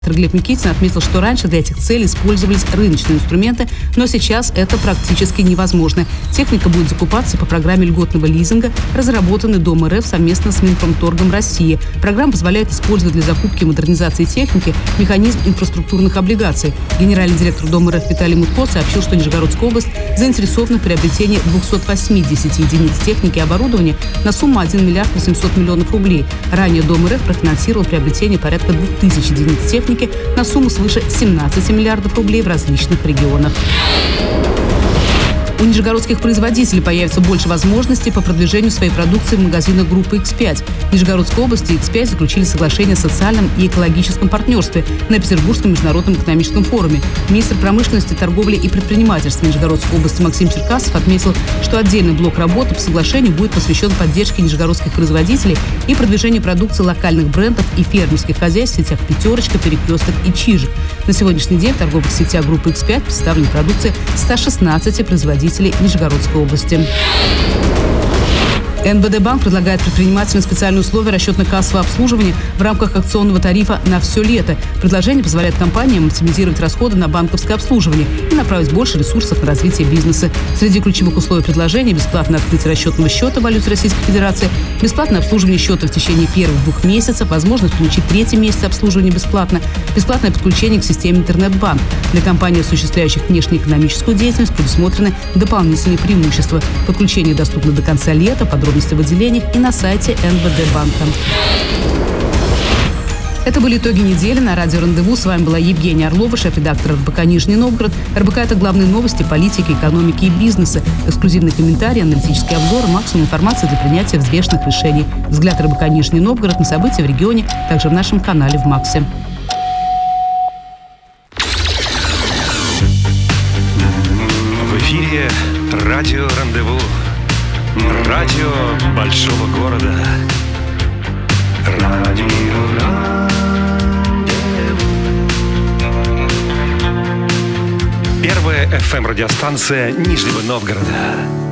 Глеб Никитин отметил, что раньше для этих целей использовались рыночные инструменты, но сейчас это практически невозможно. Техника будет закупаться по программе льготного лизинга, разработанной Дом РФ совместно с Минпромторгом России. Программа позволяет использовать для закупки и модернизации техники механизм инфраструктурных облигаций. Генеральный директор Дома РФ Виталий Мутко сообщил, что Нижегородская область заинтересована в приобретении 280 единиц техники и оборудования на сумму 1 миллиард 800 миллионов рублей. Ранее Дом РФ профинансировал приобретение порядка 2000 единиц техники на сумму свыше 17 миллиардов рублей в различных регионах. У нижегородских производителей появится больше возможностей по продвижению своей продукции в магазинах группы X5. В Нижегородской области X5 заключили соглашение о социальном и экологическом партнерстве на Петербургском международном экономическом форуме. Министр промышленности, торговли и предпринимательства Нижегородской области Максим Черкасов отметил, что отдельный блок работы по соглашению будет посвящен поддержке нижегородских производителей и продвижению продукции локальных брендов и фермерских хозяйств в сетях «Пятерочка», «Перекресток» и «Чижик». На сегодняшний день в торговых сетях группы X5 представлена продукция 116 производителей Нижегородской области. НБД банк предлагает предпринимателям специальные условия расчетно-кассового обслуживания в рамках акционного тарифа на все лето. Предложение позволяет компаниям оптимизировать расходы на банковское обслуживание и направить больше ресурсов на развитие бизнеса. Среди ключевых условий предложения – бесплатное открытие расчетного счета в валюте Российской Федерации, бесплатное обслуживание счета в течение первых 2 месяцев, возможность получить 3-й месяц обслуживания бесплатно, бесплатное подключение к системе интернет-банк. Для компаний, осуществляющих внешнеэкономическую деятельность, предусмотрены дополнительные преимущества. Подключение доступно до конца лета. Подробности в отделениях и на сайте НБД банка. Это были итоги недели на радио «Рандеву». С вами была Евгения Орлова, шеф-редактор РБК «Нижний Новгород». РБК – это главные новости политики, экономики и бизнеса. Эксклюзивный комментарий, аналитический обзор, максимум информации для принятия взвешенных решений. Взгляд РБК «Нижний Новгород» на события в регионе, также в нашем канале в МАКСе. В эфире радио «Рандеву». Радио большого города. Радио «Рандеву». Первая FM-радиостанция Нижнего Новгорода.